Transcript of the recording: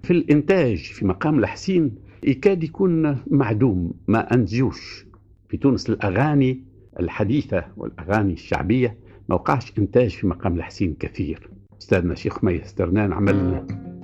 في الإنتاج في مقام الحسين يكاد يكون معدوم، ما أنتجوش في تونس الأغاني الحديثة والأغاني الشعبية، ما وقعش إنتاج في مقام الحسين كثير. أستاذنا شيخ مي سترنان عمل